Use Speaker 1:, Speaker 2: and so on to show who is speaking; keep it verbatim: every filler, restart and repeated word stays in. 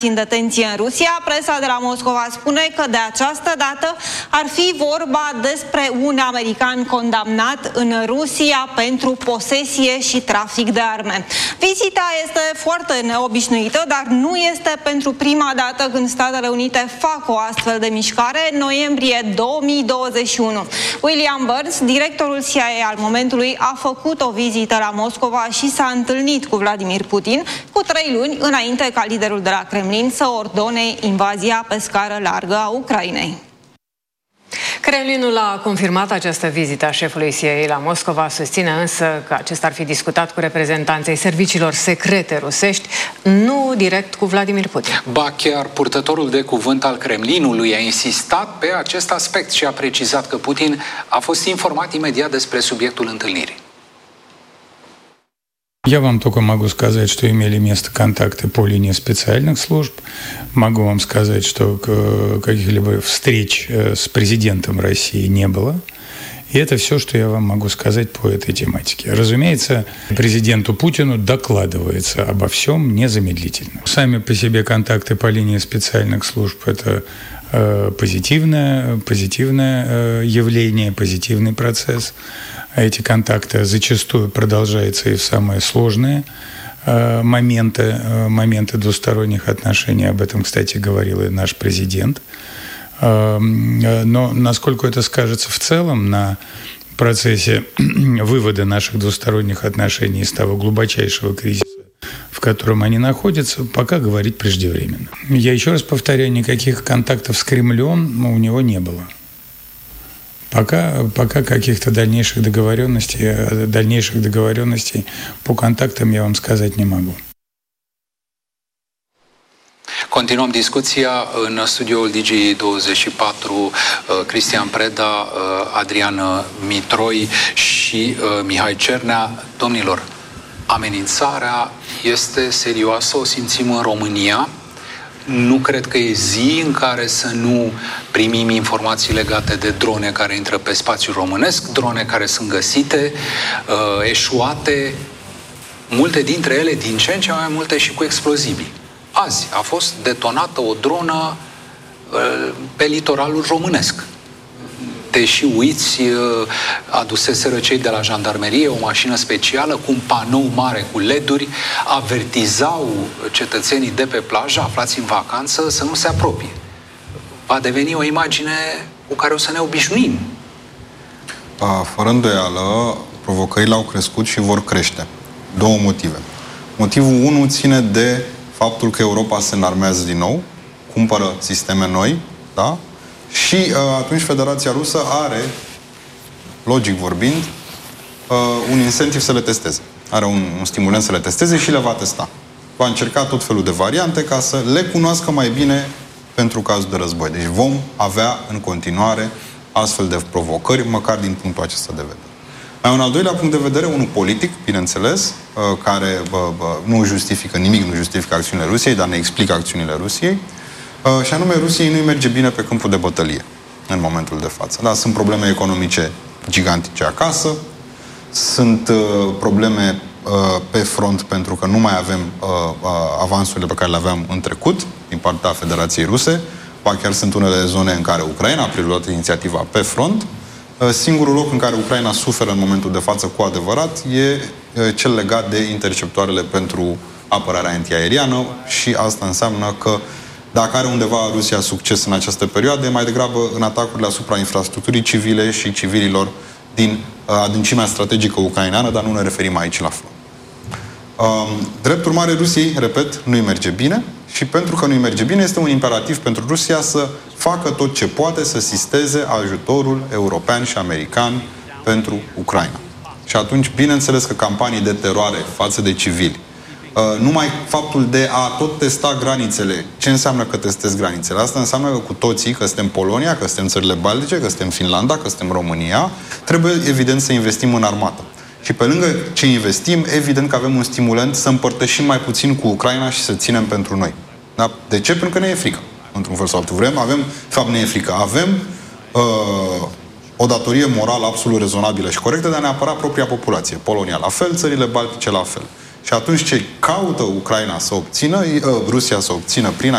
Speaker 1: în detenție în Rusia. Presa de la Moscova spune că de această dată ar fi vorba despre un american condamnat în Rusia pentru posesie și trafic de arme. Vizita este foarte neobișnuită, dar nu este pentru prima dată când Statele Unite fac o astfel de mișcare. În noiembrie două mii douăzeci și unu, William Burns, directorul C I A al momentului, a făcut o vizită la Moscova și s-a întâlnit cu Vladimir Putin cu trei luni înainte ca liderul de la Kremlin să ordone invazia pe scară largă a Ucrainei.
Speaker 2: Kremlinul a confirmat această vizită a șefului C I A la Moscova, susține însă că acesta ar fi discutat cu reprezentanții serviciilor secrete rusești, nu direct cu Vladimir Putin.
Speaker 3: Ba chiar purtătorul de cuvânt al Kremlinului a insistat pe acest aspect și a precizat că Putin a fost informat imediat despre subiectul întâlnirii.
Speaker 4: Я вам только могу сказать, что имели место контакты по линии специальных служб. Могу вам сказать, что каких-либо встреч с президентом России не было. И это все, что я вам могу сказать по этой тематике. Разумеется, президенту Путину докладывается обо всем незамедлительно. Сами по себе контакты по линии специальных служб – это э, позитивное, позитивное э, явление, позитивный процесс. Эти контакты зачастую продолжаются и в самые сложные э, моменты, э, моменты двусторонних отношений. Об этом, кстати, говорил и наш президент. Э, но насколько это скажется в целом на процессе вывода наших двусторонних отношений из того глубочайшего кризиса, в котором они находятся, пока говорить преждевременно. Я еще раз повторяю, никаких контактов с Кремлем у него не было. Пока, пока каких-то дальнейших договоренностей, дальнейших договоренностей по контактам я вам сказать не могу.
Speaker 3: Continuăm discuția în studioul D G douăzeci și patru, Cristian Preda, Adrian Mitroi și Mihai Cernea. Domnilor, amenințarea este serioasă, o simțim în România. Nu cred că e zi în care să nu primim informații legate de drone care intră pe spațiul românesc, drone care sunt găsite, uh, eșuate, multe dintre ele, din ce în ce mai multe și cu explozibili. Azi a fost detonată o dronă uh, pe litoralul românesc. Te și uiți, aduseseră cei de la jandarmerie o mașină specială cu un panou mare cu L E D-uri, avertizau cetățenii de pe plajă, aflați în vacanță, să nu se apropie. Va deveni o imagine cu care o să ne obișnuim.
Speaker 5: Fără îndoială, provocările au crescut și vor crește. Două motive. Motivul unu ține de faptul că Europa se înarmează din nou, cumpără sisteme noi, da? Și uh, atunci Federația Rusă are, logic vorbind, uh, un incentiv să le testeze. Are un, un stimulant să le testeze și le va testa. Va încerca tot felul de variante ca să le cunoască mai bine pentru cazul de război. Deci vom avea în continuare astfel de provocări, măcar din punctul acesta de vedere. Mai un al doilea punct de vedere, unul politic, bineînțeles, uh, care bă, bă, nu justifică nimic, nu justifică acțiunile Rusiei, dar ne explică acțiunile Rusiei. Uh, și anume, Rusiei nu-i merge bine pe câmpul de bătălie în momentul de față. Da, sunt probleme economice gigantice acasă, sunt uh, probleme uh, pe front pentru că nu mai avem uh, uh, avansurile pe care le aveam în trecut din partea Federației Ruse, ba chiar sunt unele zone în care Ucraina a preluat inițiativa pe front. Uh, singurul loc în care Ucraina suferă în momentul de față cu adevărat e uh, cel legat de interceptoarele pentru apărarea antiaeriană și asta înseamnă că dacă are undeva Rusia succes în această perioadă, e mai degrabă în atacurile asupra infrastructurii civile și civililor din adâncimea strategică ucraineană, dar nu ne referim aici la front. Drept urmare, Rusiei, repet, nu-i merge bine și pentru că nu-i merge bine, este un imperativ pentru Rusia să facă tot ce poate să sisteze ajutorul european și american pentru Ucraina. Și atunci, bineînțeles că campanii de teroare față de civili, Uh, numai faptul de a tot testa granițele. Ce înseamnă că testezi granițele? Asta înseamnă că cu toții, că suntem Polonia, că suntem țările Baltice, că suntem Finlanda, că suntem România, trebuie evident să investim în armată. Și pe lângă ce investim, evident că avem un stimulant să împărtășim mai puțin cu Ucraina și să ținem pentru noi. Da? De ce? Pentru că ne e frică. Într-un fel sau altul vrem, avem, de fapt ne e frică. Avem uh, o datorie morală absolut rezonabilă și corectă de a ne apăra propria populație. Polonia la fel, țările Baltice la fel. Și atunci ce caută Ucraina să obțină, Rusia să obțină prin